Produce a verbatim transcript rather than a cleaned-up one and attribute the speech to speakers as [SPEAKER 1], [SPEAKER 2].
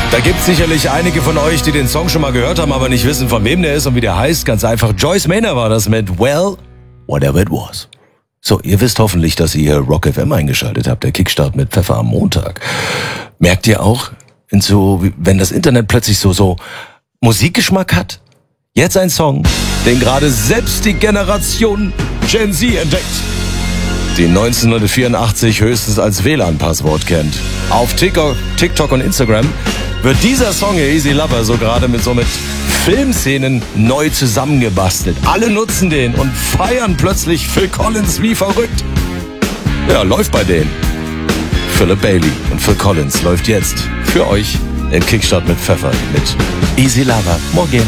[SPEAKER 1] Da gibt es sicherlich einige von euch, die den Song schon mal gehört haben, aber nicht wissen, von wem der ist und wie der heißt. Ganz einfach, Joyce Maynard war das mit Well, Whatever It Was. So, ihr wisst hoffentlich, dass ihr hier Rock F M eingeschaltet habt, der Kickstart mit Pfeffer am Montag. Merkt ihr auch, in so, wenn das Internet plötzlich so, so Musikgeschmack hat? Jetzt ein Song, den gerade selbst die Generation Gen Z entdeckt, die neunzehnhundertvierundachtzig höchstens als W L A N-Passwort kennt. Auf TikTok, TikTok und Instagram wird dieser Song hier, Easy Lover, so gerade mit so mit Filmszenen neu zusammengebastelt. Alle nutzen den und feiern plötzlich Phil Collins wie verrückt. Ja, läuft bei denen. Philip Bailey und Phil Collins läuft jetzt für euch im Kickstart mit Pfeffer mit Easy Lover. Morgen.